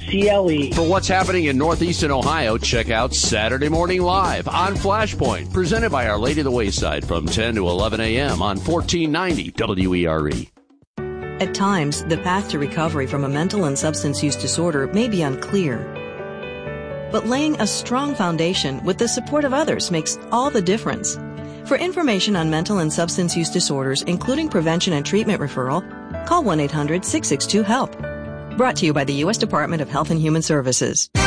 CLE. For what's happening in Northeastern Ohio, check out Saturday Morning Live on Flashpoint, presented by Our Lady of the Wayside from 10 to 11 a.m. on 1490 WERE. At times, the path to recovery from a mental and substance use disorder may be unclear. But laying a strong foundation with the support of others makes all the difference. For information on mental and substance use disorders, including prevention and treatment referral, call 1-800-662-HELP. Brought to you by the U.S. Department of Health and Human Services.